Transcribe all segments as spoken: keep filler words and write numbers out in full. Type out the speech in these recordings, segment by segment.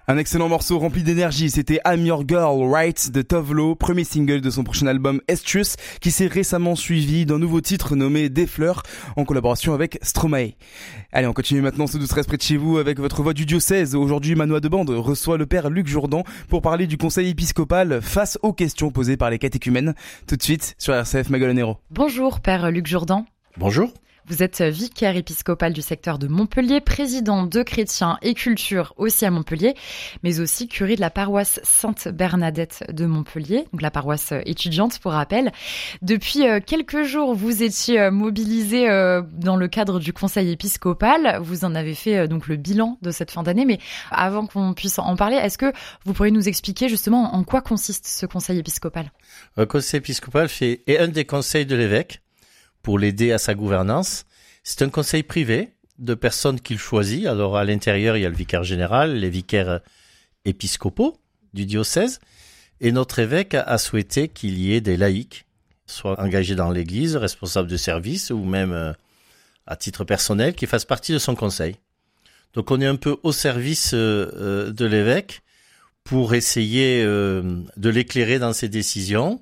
Un excellent morceau rempli d'énergie, c'était I'm Your Girl Right de Tove Lo, premier single de son prochain album Estrus, qui s'est récemment suivi d'un nouveau titre nommé Des Fleurs, en collaboration avec Stromae. Allez, on continue maintenant ce douze treize près de chez vous avec votre voix du diocèse. Aujourd'hui, Manoa de Bande reçoit le père Luc Jourdan pour parler du conseil épiscopal face aux questions posées par les catéchumènes. Tout de suite sur R C F Magolonero. Bonjour père Luc Jourdan. Bonjour. Vous êtes vicaire épiscopal du secteur de Montpellier, président de Chrétiens et Culture aussi à Montpellier, mais aussi curé de la paroisse Sainte-Bernadette de Montpellier, donc la paroisse étudiante pour rappel. Depuis quelques jours, vous étiez mobilisé dans le cadre du conseil épiscopal. Vous en avez fait donc le bilan de cette fin d'année, mais avant qu'on puisse en parler, est-ce que vous pourriez nous expliquer justement en quoi consiste ce conseil épiscopal ? Le conseil épiscopal fait, est un des conseils de l'évêque pour l'aider à sa gouvernance. C'est un conseil privé de personnes qu'il choisit. Alors, à l'intérieur, il y a le vicaire général, les vicaires épiscopaux du diocèse. Et notre évêque a souhaité qu'il y ait des laïcs, soit engagés dans l'église, responsables de service, ou même euh, à titre personnel, qui fassent partie de son conseil. Donc, on est un peu au service euh, de l'évêque pour essayer euh, de l'éclairer dans ses décisions,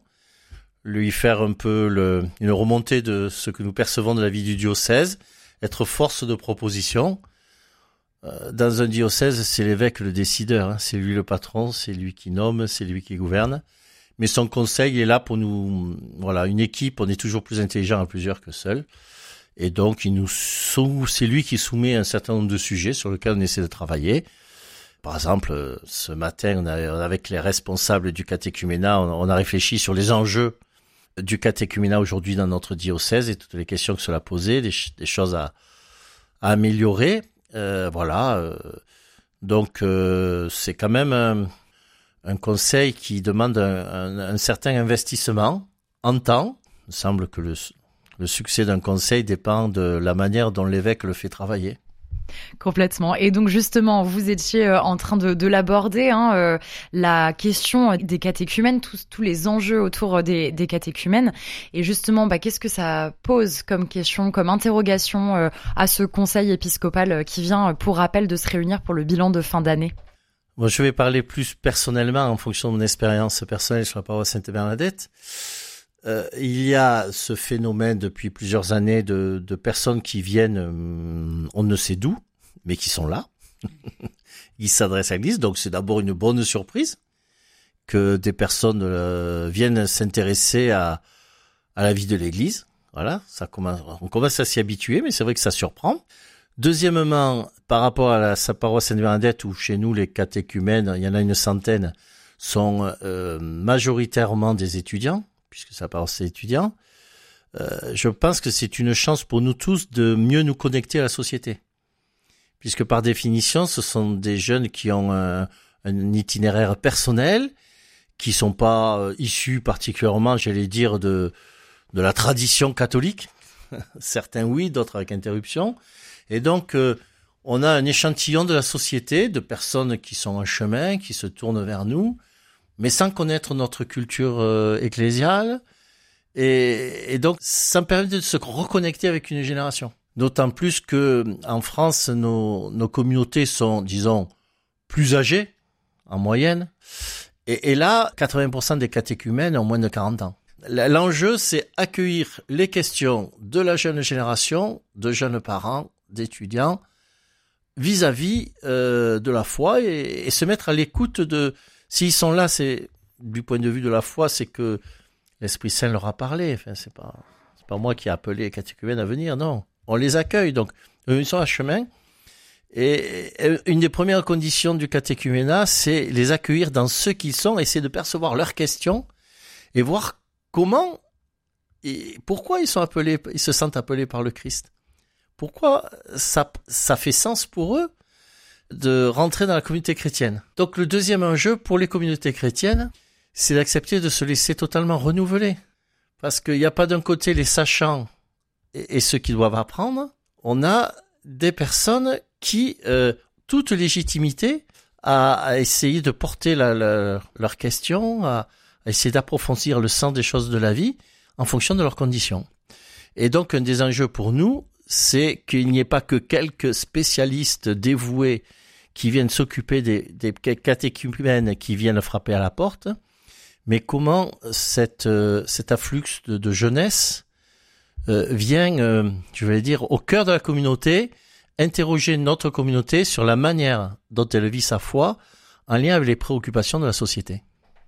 lui faire un peu le, une remontée de ce que nous percevons de la vie du diocèse, être force de proposition. Euh, dans un diocèse, c'est l'évêque le décideur, hein. C'est lui le patron, c'est lui qui nomme, c'est lui qui gouverne. Mais son conseil est là pour nous, voilà, une équipe, on est toujours plus intelligent à plusieurs que seul. Et donc, il nous sou, c'est lui qui soumet un certain nombre de sujets sur lesquels on essaie de travailler. Par exemple, ce matin, on a, avec les responsables du catéchuménat, on, on a réfléchi sur les enjeux du catéchuménat aujourd'hui dans notre diocèse et toutes les questions que cela posait, des, des choses à, à améliorer. Euh, voilà. Euh, donc, euh, c'est quand même un, un conseil qui demande un, un, un certain investissement en temps. Il semble que le, le succès d'un conseil dépend de la manière dont l'évêque le fait travailler. Complètement. Et donc justement, vous étiez en train de, de l'aborder, hein, euh, la question des catéchumènes, tous, tous les enjeux autour des, des catéchumènes. Et justement, bah, qu'est-ce que ça pose comme question, comme interrogation euh, à ce conseil épiscopal qui vient, pour rappel, de se réunir pour le bilan de fin d'année ? Bon, je vais parler plus personnellement en fonction de mon expérience personnelle sur la paroisse Sainte-Bernadette. Euh, il y a ce phénomène depuis plusieurs années de, de personnes qui viennent, hum, on ne sait d'où, mais qui sont là, qui s'adressent à l'église. Donc c'est d'abord une bonne surprise que des personnes euh, viennent s'intéresser à, à la vie de l'église. Voilà, ça commence, on commence à s'y habituer, mais c'est vrai que ça surprend. Deuxièmement, par rapport à la sa paroisse Sainte-Bernadette, où chez nous les catéchumènes, il y en a une centaine, sont euh, majoritairement des étudiants, puisque ça parle c'est étudiant, euh, je pense que c'est une chance pour nous tous de mieux nous connecter à la société. Puisque par définition, ce sont des jeunes qui ont un, un itinéraire personnel, qui sont pas euh, issus particulièrement, j'allais dire, de, de la tradition catholique. Certains oui, d'autres avec interruption. Et donc, euh, on a un échantillon de la société, de personnes qui sont en chemin, qui se tournent vers nous, mais sans connaître notre culture euh, ecclésiale. Et, et donc, ça me permet de se reconnecter avec une génération. D'autant plus que en France, nos, nos communautés sont, disons, plus âgées, en moyenne. Et, et là, quatre-vingts pour cent des catéchumènes ont moins de quarante ans. L'enjeu, c'est accueillir les questions de la jeune génération, de jeunes parents, d'étudiants, vis-à-vis euh, de la foi et, et se mettre à l'écoute de... S'ils sont là, c'est du point de vue de la foi, c'est que l'Esprit Saint leur a parlé. Enfin, c'est pas, c'est pas moi qui ai appelé les catéchumènes à venir, non. On les accueille, donc ils sont à chemin. Et une des premières conditions du catéchuménat, c'est les accueillir dans ce qu'ils sont, essayer de percevoir leurs questions et voir comment et pourquoi ils sont appelés, ils se sentent appelés par le Christ. Pourquoi ça, ça fait sens pour eux de rentrer dans la communauté chrétienne. Donc le deuxième enjeu pour les communautés chrétiennes, c'est d'accepter de se laisser totalement renouveler. Parce qu'il n'y a pas d'un côté les sachants et, et ceux qui doivent apprendre, on a des personnes qui, euh, toute légitimité, à, à essayer de porter la, la, leurs questions, à, à essayer d'approfondir le sens des choses de la vie en fonction de leurs conditions. Et donc un des enjeux pour nous, c'est qu'il n'y ait pas que quelques spécialistes dévoués qui viennent s'occuper des, des catéchumènes qui viennent frapper à la porte, mais comment cette, euh, cet afflux de, de jeunesse euh, vient, euh, je vais dire, au cœur de la communauté, interroger notre communauté sur la manière dont elle vit sa foi en lien avec les préoccupations de la société.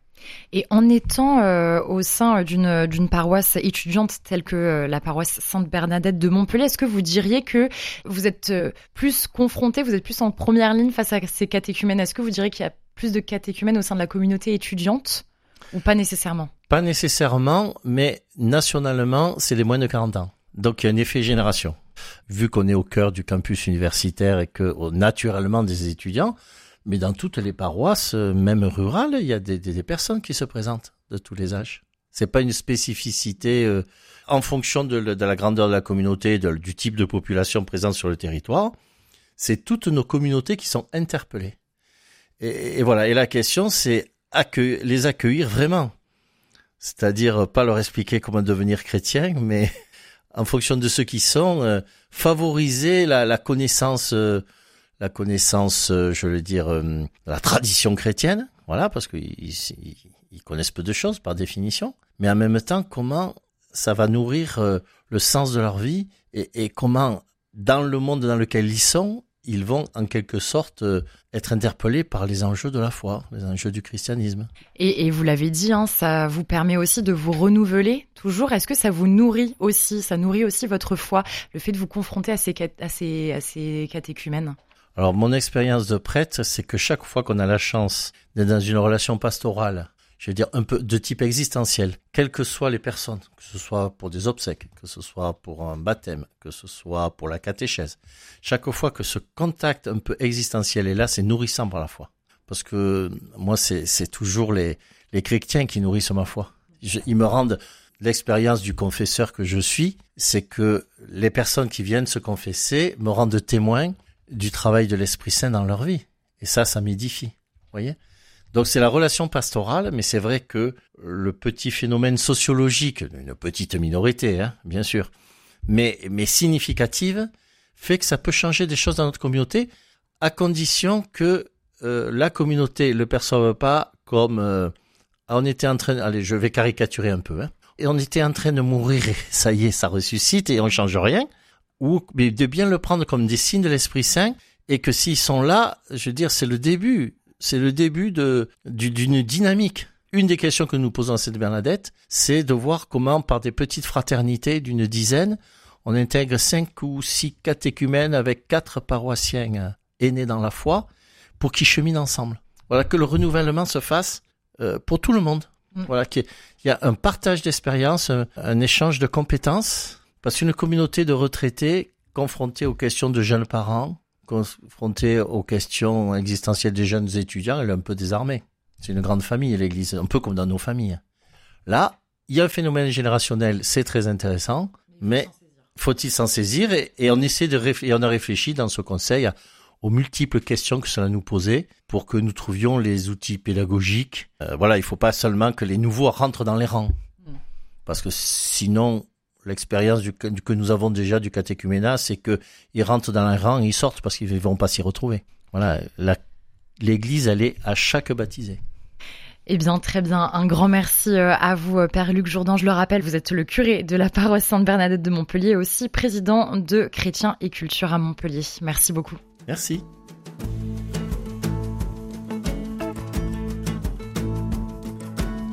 Et en étant euh, au sein d'une, d'une paroisse étudiante telle que euh, la paroisse Sainte-Bernadette de Montpellier, est-ce que vous diriez que vous êtes euh, plus confronté, vous êtes plus en première ligne face à ces catéchumènes? Est-ce que vous diriez qu'il y a plus de catéchumènes au sein de la communauté étudiante ou pas nécessairement? Pas nécessairement, mais nationalement, c'est les moins de quarante ans. Donc il y a un effet génération. Vu qu'on est au cœur du campus universitaire et que oh, naturellement des étudiants, mais dans toutes les paroisses, même rurales, il y a des, des, des personnes qui se présentent de tous les âges. C'est pas une spécificité euh, en fonction de, de la grandeur de la communauté, de, du type de population présente sur le territoire. C'est toutes nos communautés qui sont interpellées. Et, et voilà. Et la question, c'est accueillir, les accueillir vraiment. C'est-à-dire pas leur expliquer comment devenir chrétien, mais en fonction de ceux qui sont, euh, favoriser la, la connaissance. Euh, la connaissance, je veux dire, euh, la tradition chrétienne, voilà, parce qu'ils ils, ils connaissent peu de choses par définition, mais en même temps, comment ça va nourrir euh, le sens de leur vie et, et comment, dans le monde dans lequel ils sont, ils vont en quelque sorte euh, être interpellés par les enjeux de la foi, les enjeux du christianisme. Et, et vous l'avez dit, hein, ça vous permet aussi de vous renouveler toujours. Est-ce que ça vous nourrit aussi, ça nourrit aussi votre foi, le fait de vous confronter à ces, à ces, à ces catéchumènes? Alors, mon expérience de prêtre, c'est que chaque fois qu'on a la chance d'être dans une relation pastorale, je veux dire un peu de type existentiel, quelles que soient les personnes, que ce soit pour des obsèques, que ce soit pour un baptême, que ce soit pour la catéchèse, chaque fois que ce contact un peu existentiel est là, c'est nourrissant par la foi. Parce que moi, c'est, c'est toujours les, les chrétiens qui nourrissent ma foi. Je, ils me rendent l'expérience du confesseur que je suis, c'est que les personnes qui viennent se confesser me rendent témoin du travail de l'Esprit Saint dans leur vie. Et ça, ça m'édifie. Vous voyez? Donc c'est la relation pastorale, mais c'est vrai que le petit phénomène sociologique, une petite minorité, hein, bien sûr, mais, mais significative, fait que ça peut changer des choses dans notre communauté, à condition que euh, la communauté le perçoive pas comme euh, on était en train, allez, je vais caricaturer un peu, hein, et on était en train de mourir, et ça y est, ça ressuscite et on change rien. Ou mais de bien le prendre comme des signes de l'Esprit Saint, et que s'ils sont là, je veux dire, c'est le début, c'est le début de d'une dynamique. Une des questions que nous posons à Sainte-Bernadette, c'est de voir comment, par des petites fraternités d'une dizaine, on intègre cinq ou six catéchumènes avec quatre paroissiens aînés dans la foi, pour qu'ils cheminent ensemble. Voilà, que le renouvellement se fasse euh, pour tout le monde. Mmh. Voilà, qu'il y a un partage d'expériences, un, un échange de compétences. Parce qu'une communauté de retraités confrontée aux questions de jeunes parents, confrontée aux questions existentielles des jeunes étudiants, elle est un peu désarmée. C'est une grande famille, l'Église, un peu comme dans nos familles. Là, il y a un phénomène générationnel, c'est très intéressant, mais faut-il s'en saisir? Et, et on essaie de réf- et on a réfléchi dans ce conseil à, aux multiples questions que cela nous posait pour que nous trouvions les outils pédagogiques. Euh, voilà, il faut pas seulement que les nouveaux rentrent dans les rangs, parce que sinon, l'expérience du, du, que nous avons déjà du catéchuménat, c'est que ils rentrent dans les rangs et ils sortent parce qu'ils ne vont pas s'y retrouver. Voilà, la, l'Église, elle est à chaque baptisé. Eh bien, très bien. Un grand merci à vous, Père Luc Jourdan. Je le rappelle, vous êtes le curé de la paroisse Sainte-Bernadette de Montpellier et aussi président de Chrétiens et Culture à Montpellier. Merci beaucoup. Merci.